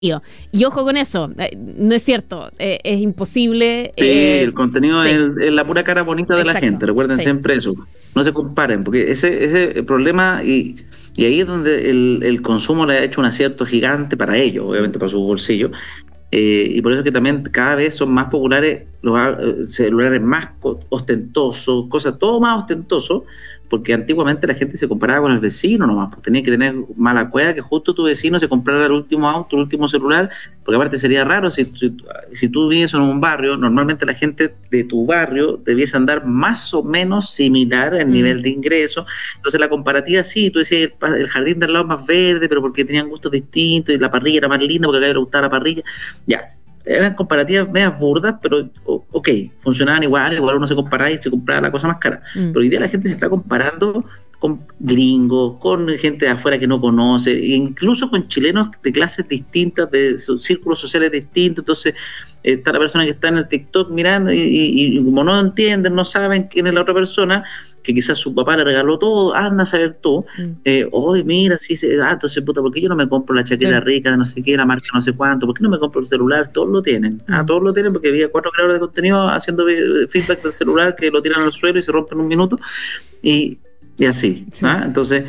Y ojo con eso, no es cierto, es imposible. Sí, el contenido sí. es la pura cara bonita de Exacto. la gente, recuerden siempre eso. No se comparen, porque ese problema, y ahí es donde el consumo le ha hecho un acierto gigante para ellos, obviamente para sus bolsillos. Y por eso es que también cada vez son más populares los celulares más ostentosos, cosas todo más ostentoso, porque antiguamente la gente se comparaba con el vecino nomás, pues tenía que tener mala cueva que justo tu vecino se comprara el último auto, el último celular, porque aparte sería raro si tú vives en un barrio, normalmente la gente de tu barrio debiese andar más o menos similar en nivel de ingreso, entonces la comparativa sí, tú decías el jardín de al lado más verde, pero porque tenían gustos distintos y la parrilla era más linda porque acá le gustaba la parrilla, ya. Eran comparativas medias burdas, pero ok, funcionaban igual uno se comparaba y se compraba la cosa más cara. Pero hoy día la gente se está comparando con gringos, con gente de afuera que no conoce, e incluso con chilenos de clases distintas, de círculos sociales distintos. Entonces está la persona que está en el TikTok mirando y como no entienden, no saben quién es la otra persona, que quizás su papá le regaló todo, anda a saber tú, hoy mira, sí, entonces puta, ¿por qué yo no me compro la chaqueta rica de no sé qué, la marca no sé cuánto? ¿Por qué no me compro el celular? Todos lo tienen, todos lo tienen, porque había 4 creadores de contenido haciendo feedback del celular que lo tiran al suelo y se rompen en un minuto, y así, entonces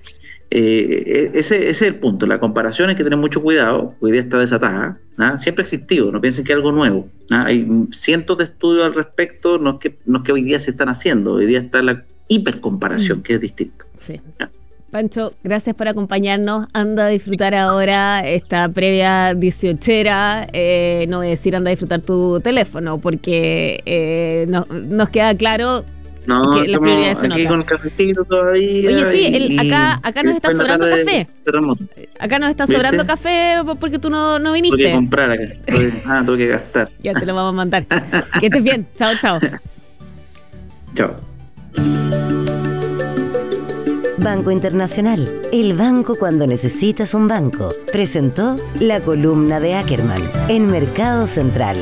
ese es el punto. La comparación hay que tener mucho cuidado. Hoy día está desatada, siempre ha existido, no piensen que es algo nuevo, hay cientos de estudios al respecto, no es que hoy día se están haciendo, hoy día está la hipercomparación, que es distinto. Sí. Pancho, gracias por acompañarnos. Anda a disfrutar ahora esta previa 18era. No voy a decir anda a disfrutar tu teléfono, porque nos queda claro que las prioridades se notan. Con el cafecito todavía. Oye, sí, acá nos está sobrando café. Acá nos está sobrando café porque tú no viniste. Tuve que comprar acá. Tuve que gastar. Ya te lo vamos a mandar. Que estés bien. Chao. Chao. Banco Internacional, el banco cuando necesitas un banco, presentó la columna de Ackerman en Mercado Central.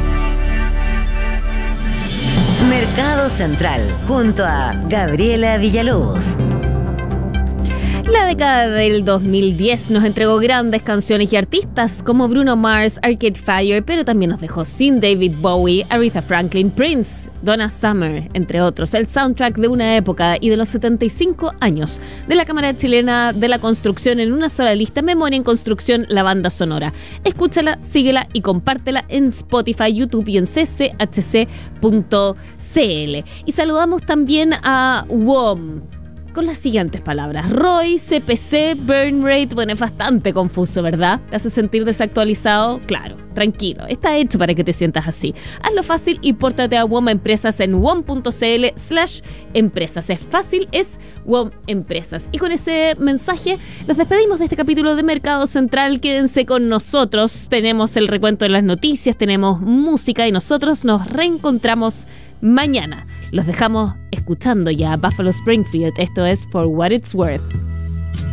Mercado Central, junto a Gabriela Villalobos. La década del 2010 nos entregó grandes canciones y artistas como Bruno Mars, Arcade Fire, pero también nos dejó sin David Bowie, Aretha Franklin, Prince, Donna Summer, entre otros. El soundtrack de una época y de los 75 años de la Cámara Chilena de la Construcción en una sola lista, Memoria en Construcción, la banda sonora. Escúchala, síguela y compártela en Spotify, YouTube y en cchc.cl. Y saludamos también a WOM con las siguientes palabras: ROI, CPC, burn rate. Bueno, es bastante confuso, ¿verdad? ¿Te hace sentir desactualizado? Claro, tranquilo, está hecho para que te sientas así. Hazlo fácil y pórtate a WOM Empresas en wom.cl/empresas. Es fácil, es WOM Empresas. Y con ese mensaje nos despedimos de este capítulo de Mercado Central. Quédense con nosotros, tenemos el recuento de las noticias, tenemos música y nosotros nos reencontramos mañana. Los dejamos escuchando ya a Buffalo Springfield. Esto es For What It's Worth.